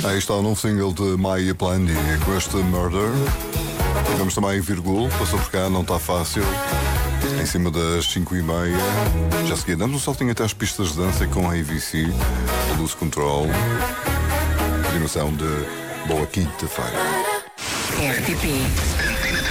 Aí está o novo single de Maia Blandi com este Murder. Temos também Virgul, passou por cá, não está fácil. Em cima das 5h30. Já seguia, damos um saltinho até às pistas de dança com a AVC, a Lose Control. Continuação de Boa Quinta-feira. RTP